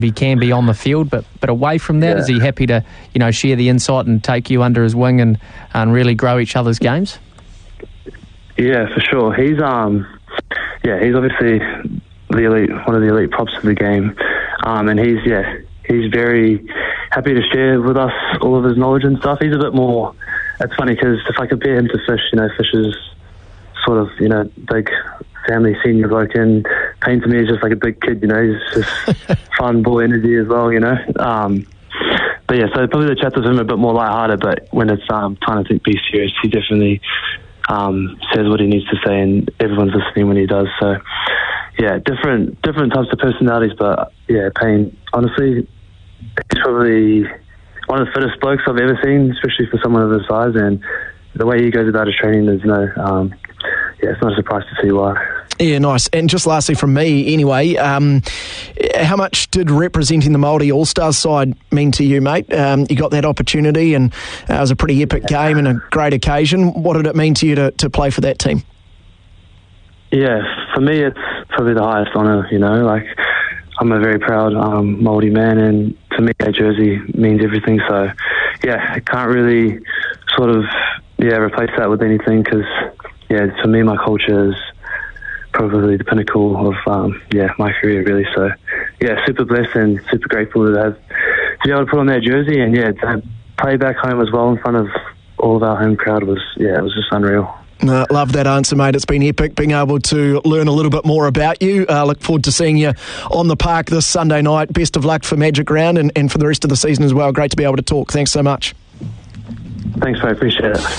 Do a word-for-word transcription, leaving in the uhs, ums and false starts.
he can be on the field, but but away from that, Yeah. is he happy to, you know, share the insight and take you under his wing and, and really grow each other's games? Yeah, for sure. He's um, yeah, he's obviously the elite, one of the elite props of the game, um, and he's yeah, he's very happy to share with us all of his knowledge and stuff. He's a bit more. It's funny because if I compare him to Fish, you know, Fish is sort of, you know, big family senior bloke, and Payne to me is just like a big kid, you know. He's just fun boy energy as well, you know. Um, but yeah, so probably the chats with him are a bit more lighthearted, but when it's um, time to think be serious, he definitely um, says what he needs to say, and everyone's listening when he does. So yeah, different different types of personalities, but yeah, Payne, honestly, he's probably one of the fittest blokes I've ever seen, especially for someone of his size, and the way he goes about his training, there's no, um, yeah, it's not a surprise to see why. Yeah, nice. And just lastly from me, anyway, um, how much did representing the Māori All-Stars side mean to you, mate? Um, you got that opportunity, and uh, it was a pretty epic game and a great occasion. What did it mean to you to, to play for that team? Yeah, for me, it's probably the highest honour, you know, like, I'm a very proud um, Māori man, and to me, that jersey means everything. So, yeah, I can't really sort of, yeah, replace that with anything, because, yeah, to me, my culture is probably the pinnacle of, um, yeah, my career, really. So, yeah, super blessed and super grateful to have to be able to put on that jersey, and, yeah, to play back home as well in front of all of our home crowd was, yeah, it was just unreal. Uh, love that answer, mate. It's been epic being able to learn a little bit more about you. Uh, look forward to seeing you on the park this Sunday night. Best of luck for Magic Round and, and for the rest of the season as well. Great to be able to talk. Thanks so much. Thanks, mate. Appreciate it.